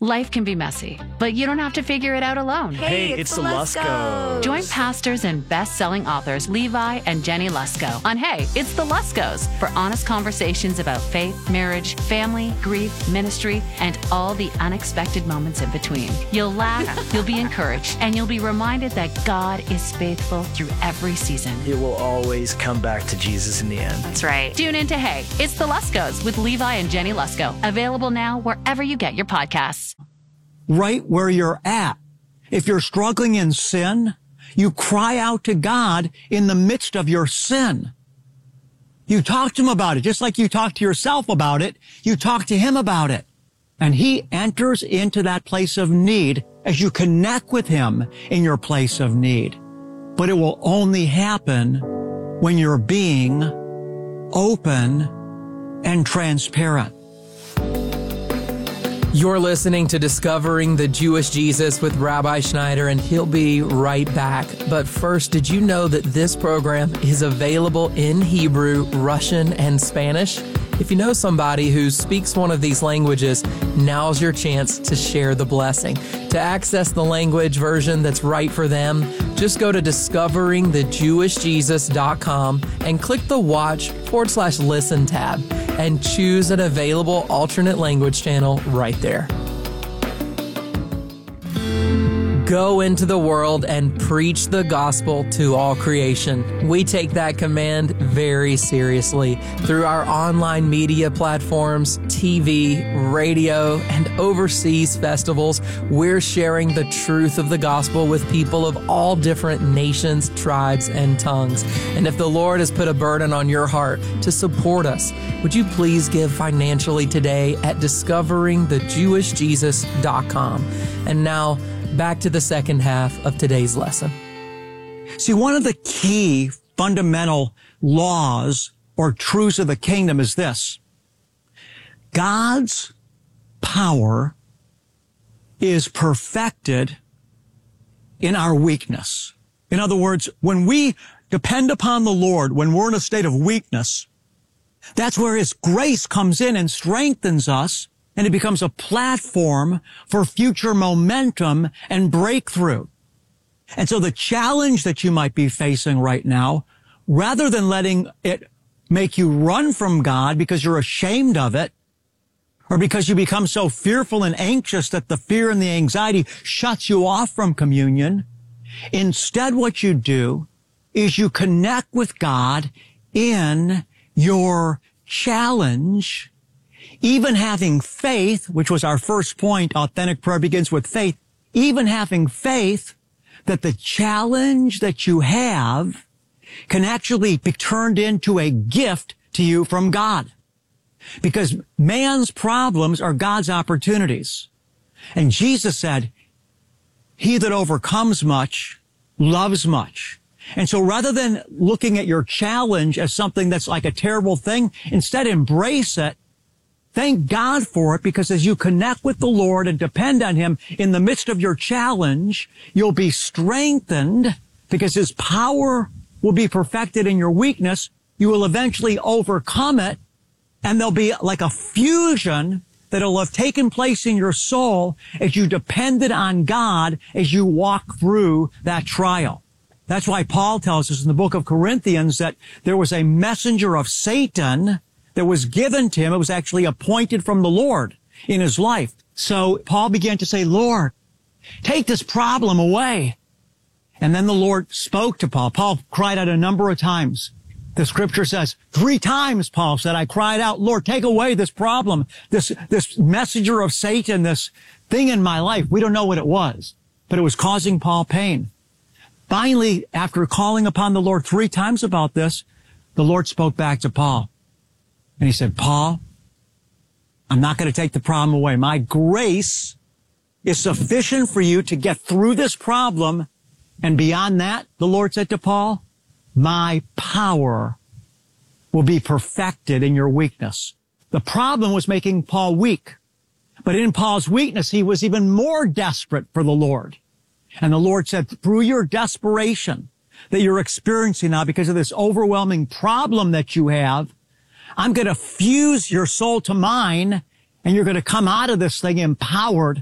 Life can be messy, but you don't have to figure it out alone. Hey, it's the Luskos. Join pastors and best-selling authors Levi and Jenny Lusko on Hey, It's the Luskos for honest conversations about faith, marriage, family, grief, ministry, and all the unexpected moments in between. You'll laugh, you'll be encouraged, and you'll be reminded that God is faithful through every season. It will always come back to Jesus in the end. That's right. Tune in to Hey, It's the Luskos with Levi and Jenny Lusko. Available now wherever you get your podcasts. Right where you're at. If you're struggling in sin, you cry out to God in the midst of your sin. You talk to him about it, just like you talk to yourself about it, you talk to him about it. And he enters into that place of need as you connect with him in your place of need. But it will only happen when you're being open and transparent. You're listening to Discovering the Jewish Jesus with Rabbi Schneider, and he'll be right back. But first, did you know that this program is available in Hebrew, Russian, and Spanish? If you know somebody who speaks one of these languages, now's your chance to share the blessing. To access the language version that's right for them, just go to discoveringthejewishjesus.com and click the watch/listen tab and choose an available alternate language channel right there. Go into the world and preach the gospel to all creation. We take that command very seriously. Through our online media platforms, TV, radio, and overseas festivals, we're sharing the truth of the gospel with people of all different nations, tribes, and tongues. And if the Lord has put a burden on your heart to support us, would you please give financially today at discoveringthejewishjesus.com. And now, back to the second half of today's lesson. See, one of the key fundamental laws or truths of the kingdom is this. God's power is perfected in our weakness. In other words, when we depend upon the Lord, when we're in a state of weakness, that's where his grace comes in and strengthens us, and it becomes a platform for future momentum and breakthrough. And so the challenge that you might be facing right now, rather than letting it make you run from God because you're ashamed of it, or because you become so fearful and anxious that the fear and the anxiety shuts you off from communion, instead what you do is you connect with God in your challenge. Even having faith, which was our first point, authentic prayer begins with faith, even having faith that the challenge that you have can actually be turned into a gift to you from God. Because man's problems are God's opportunities. And Jesus said, he that overcomes much loves much. And so rather than looking at your challenge as something that's like a terrible thing, instead embrace it. Thank God for it, because as you connect with the Lord and depend on him in the midst of your challenge, you'll be strengthened because his power will be perfected in your weakness. You will eventually overcome it, and there'll be like a fusion that'll have taken place in your soul as you depended on God as you walk through that trial. That's why Paul tells us in the book of Corinthians that there was a messenger of Satan that was given to him. It was actually appointed from the Lord in his life. So Paul began to say, Lord, take this problem away. And then the Lord spoke to Paul. Paul cried out a number of times. The scripture says 3 times, Paul said, I cried out, Lord, take away this problem, this messenger of Satan, this thing in my life. We don't know what it was, but it was causing Paul pain. Finally, after calling upon the Lord 3 times about this, the Lord spoke back to Paul. And he said, Paul, I'm not going to take the problem away. My grace is sufficient for you to get through this problem. And beyond that, the Lord said to Paul, my power will be perfected in your weakness. The problem was making Paul weak. But in Paul's weakness, he was even more desperate for the Lord. And the Lord said, through your desperation that you're experiencing now because of this overwhelming problem that you have, I'm going to fuse your soul to mine, and you're going to come out of this thing empowered